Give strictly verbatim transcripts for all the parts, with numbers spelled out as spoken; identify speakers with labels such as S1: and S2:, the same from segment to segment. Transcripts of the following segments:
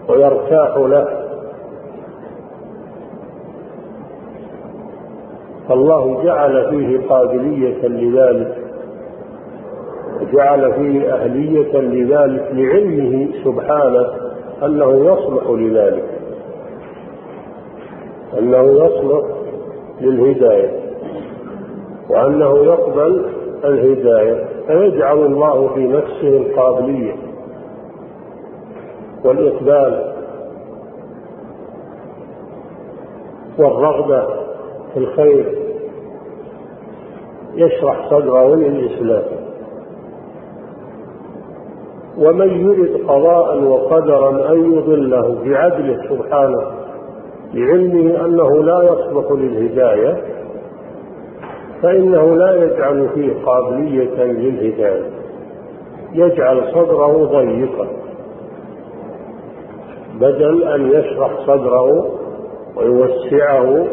S1: ويرتاح له. فالله جعل فيه قابلية لذلك، جعل فيه أهلية لذلك لعلمه سبحانه أنه يصلح لذلك، أنه يصلح للهداية، وأنه يقبل الهداية. فيجعل الله في نفسه القابلية والإقبال والرغبة في الخير، يشرح صدره للإسلام. ومن يرد قضاء وقدرا أن يضله بعدله سبحانه لعلمه أنه لا يصلح للهداية، فإنه لا يجعل فيه قابلية للهداية، يجعل صدره ضيقا بدل أن يشرح صدره ويوسعه،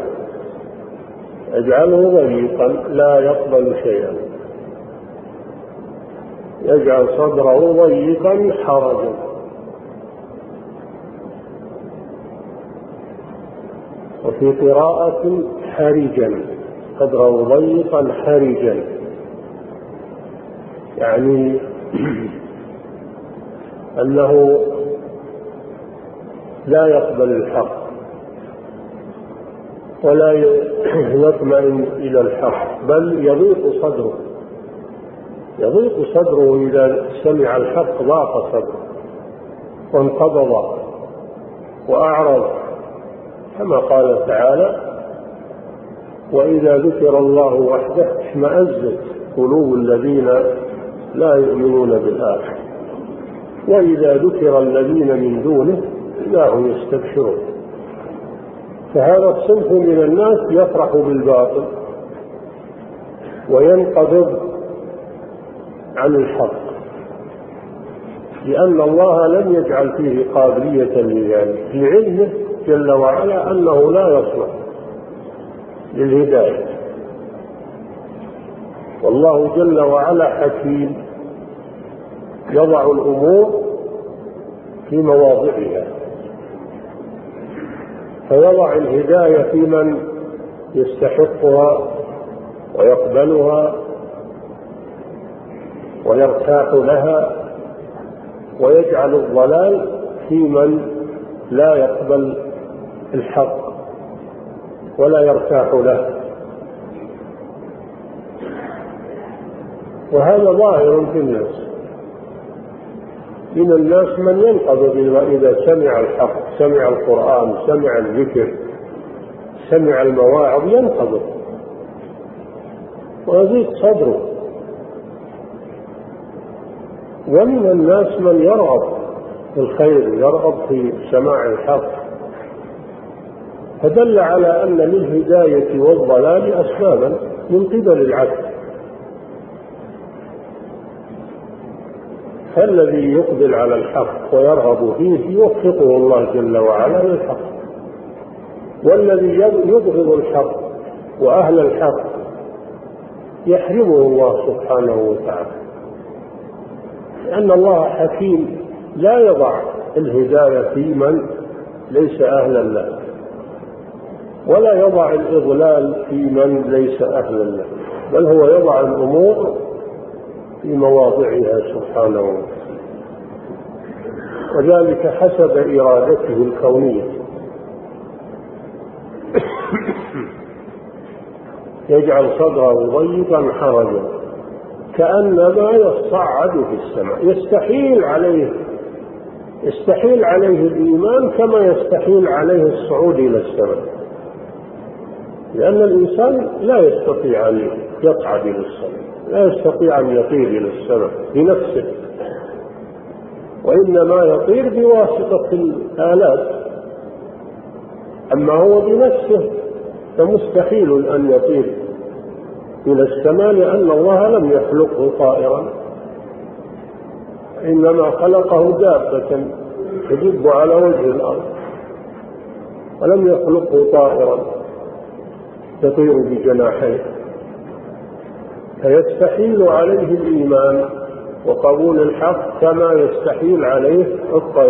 S1: يجعله ضيقا لا يقبل شيئا، يجعل صدره ضيقا حرجا. وفي قراءة حرجا، صدره ضيقا حرجا، يعني أنه لا يقبل الحق ولا يطمئن إلى الحق، بل يضيق صدره، يضيق صدره إذا سمع الحق، ضاق صدره وانقبض وأعرض، كما قال تعالى: وإذا ذكر الله وحده اشمأزت قلوب الذين لا يؤمنون بالآخرة وإذا ذكر الذين من دونه إذا هم يستبشرون. فهذا الصنف من الناس يفرح بالباطل وينقبض عن الحق، لأن الله لم يجعل فيه قابلية لذلك، لعلمه جل وعلا أنه لا يصلح للهداية. والله جل وعلا حكيم يضع الأمور في مواضعها، فيضع الهداية في من يستحقها ويقبلها ويرتاح لها، ويجعل الضلال في من لا يقبل الحق ولا يرتاح له. وهذا ظاهر في الناس، من الناس من ينقبض إذا سمع الحق، سمع القرآن، سمع الذكر، سمع المواعظ، ينقبض ويضيق صدره. ومن الناس من يرغب في الخير، يرغب في سماع الحق، فدل على أن للهداية والضلال أسبابا من قبل العبد. فالذي يقبل على الحق ويرغب فيه يوفقه الله جل وعلا للحق، والذي يبغض الحق وأهل الحق يحرمه الله سبحانه وتعالى، لأن الله حكيم لا يضع الهداية في من ليس أهلا له، ولا يضع الإضلال في من ليس أهلا له، بل هو يضع الأمور في مواضعها سبحانه وتعالى، وذلك حسب إرادته الكونية. يجعل صدره ضيقا حرجا كأنما يصعد في السماء، يستحيل عليه يستحيل عليه الإيمان كما يستحيل عليه الصعود إلى السماء، لأن الإنسان لا يستطيع أن يصعد إلى السماء، لا يستطيع أن يطير إلى السماء بنفسه، وإنما يطير بواسطة الآلات. أما هو بنفسه فمستحيل أن يطير إلى السماء، لأن الله لم يخلقه طائرا، إنما خلقه دابة تدب على وجه الأرض، ولم يخلقه طائرا تطير بجناحيه. فيستحيل عليه الإيمان وقبول الحق كما يستحيل عليه الطيران.